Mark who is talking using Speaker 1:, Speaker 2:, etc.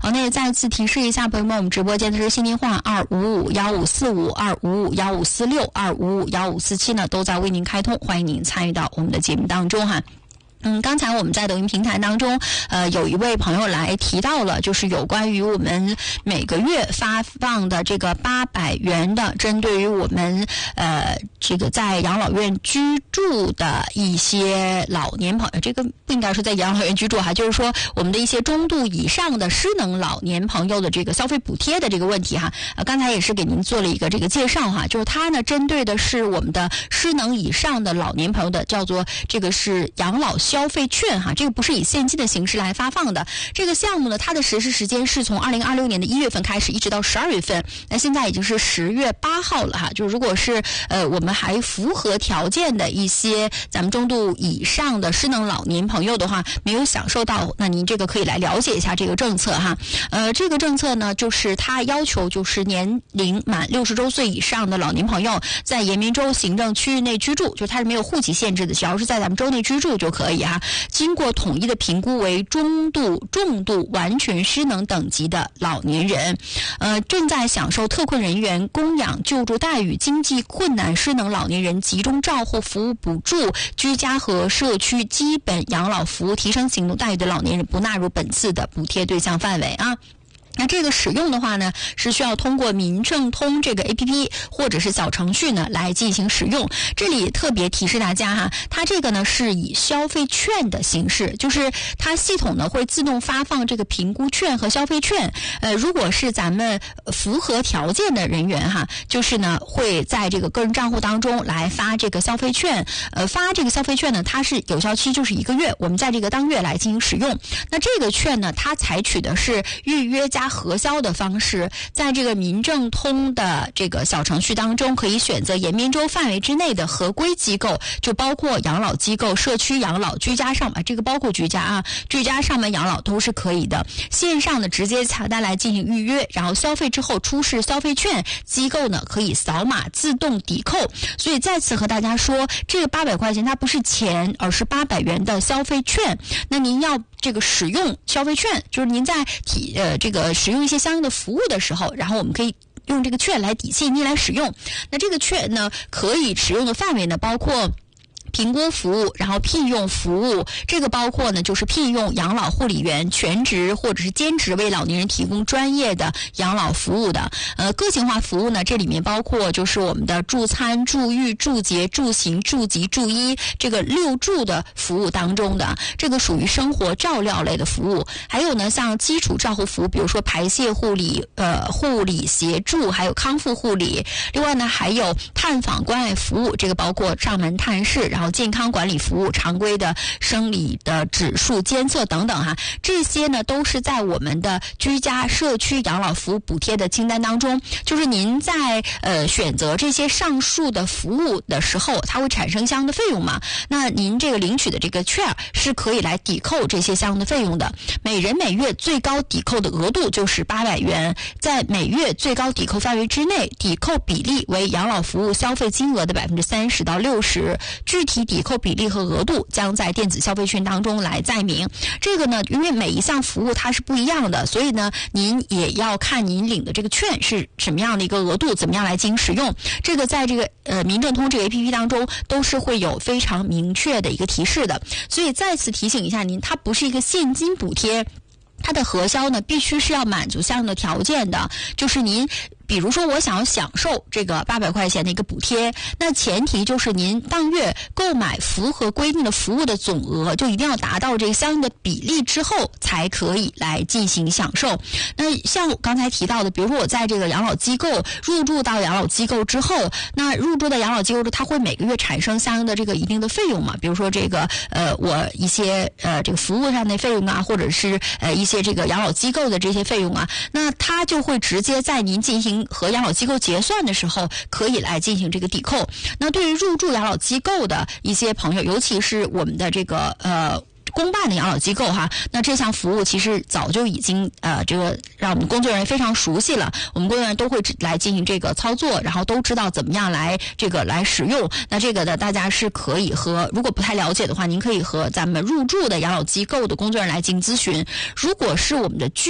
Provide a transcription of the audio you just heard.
Speaker 1: 好，那也再次提示一下朋友们，我们直播间的是新电话255-1545、255-1546、255-1547呢，都在为您开通，欢迎您参与到我们的节目当中哈。刚才我们在抖音平台当中，有一位朋友来提到了，就是有关于我们每个月发放的这个800元的，针对于我们这个在养老院居住的一些老年朋友，这个不应该是在养老院居住哈，就是说我们的一些中度以上的失能老年朋友的这个消费补贴的这个问题哈。刚才也是给您做了一个这个介绍哈，就是它呢针对的是我们的失能以上的老年朋友的，叫做这个是养老消费券哈，这个不是以现金的形式来发放的。这个项目呢，它的实施时间是从2026年的1月份开始，一直到12月份。那现在已经是10月8号了哈。就如果是我们还符合条件的一些咱们中度以上的失能老年朋友的话，没有享受到，那您这个可以来了解一下这个政策哈。这个政策呢，就是它要求就是年龄满60周岁以上的老年朋友，在延边州行政区域内居住，就它是没有户籍限制的，只要是在咱们州内居住就可以哈。经过统一的评估为中度、重度、完全失能等级的老年人，正在享受特困人员供养救助待遇、经济困难失能老年人集中照护服务补助、居家和社区基本养老服务提升行动待遇的老年人不纳入本次的补贴对象范围啊。那这个使用的话呢，是需要通过民政通这个 APP 或者是小程序呢来进行使用。这里特别提示大家哈，它这个呢是以消费券的形式，就是它系统呢会自动发放这个评估券和消费券。如果是咱们符合条件的人员哈，就是呢会在这个个人账户当中来发这个消费券。发这个消费券呢，它是有效期就是1个月，我们在这个当月来进行使用。那这个券呢，它采取的是预约加核销的方式，在这个民政通的这个小程序当中，可以选择延边州范围之内的合规机构，就包括养老机构、社区养老、居家上门，这个包括居家啊，居家上门养老都是可以的。线上的直接查单来进行预约，然后消费之后出示消费券，机构呢可以扫码自动抵扣。所以再次和大家说，这个800块钱它不是钱，而是800元的消费券。那您要这个使用消费券，就是您在这个使用一些相应的服务的时候，然后我们可以用这个券来抵现金来使用。那这个券呢，可以使用的范围呢，包括评估服务，然后聘用服务，这个包括呢就是聘用养老护理员全职或者是兼职为老年人提供专业的养老服务的。个性化服务呢，这里面包括就是我们的助餐、助浴、助洁、助行、助疾、助医这个6助的服务当中的，这个属于生活照料类的服务。还有呢，像基础照护服务，比如说排泄护理、护理协助，还有康复护理。另外呢，还有探访关爱服务，这个包括上门探视，然后健康管理服务、常规的生理的指数监测等等哈，这些呢都是在我们的居家社区养老服务补贴的清单当中。就是您在选择这些上述的服务的时候，它会产生相应的费用嘛？那您这个领取的这个券是可以来抵扣这些相应的费用的。每人每月最高抵扣的额度就是800元，在每月最高抵扣范围之内，抵扣比例为养老服务消费金额的30%到60%，具体抵扣比例和额度将在电子消费券当中来载明。这个呢，因为每一项服务它是不一样的，所以呢，您也要看您领的这个券是什么样的一个额度，怎么样来进行使用。这个在这个民政通这个 APP 当中都是会有非常明确的一个提示的。所以再次提醒一下您，它不是一个现金补贴，它的核销呢必须是要满足相应的条件的，就是您比如说我想要享受这个800块钱的一个补贴，那前提就是您当月购买符合规定的服务的总额就一定要达到这个相应的比例之后才可以来进行享受。那像我刚才提到的，比如说我在这个养老机构入住到养老机构之后，那入住的养老机构它会每个月产生相应的这个一定的费用嘛，比如说这个我一些这个服务上的费用啊，或者是一些这个养老机构的这些费用啊，那它就会直接在您进行和养老机构结算的时候可以来进行这个抵扣。那对于入住养老机构的一些朋友，尤其是我们的这个公办的养老机构哈，那这项服务其实早就已经这个让我们工作人员非常熟悉了，我们工作人员都会来进行这个操作，然后都知道怎么样来这个来使用。那这个呢，大家是可以和，如果不太了解的话，您可以和咱们入住的养老机构的工作人员来进行咨询。如果是我们的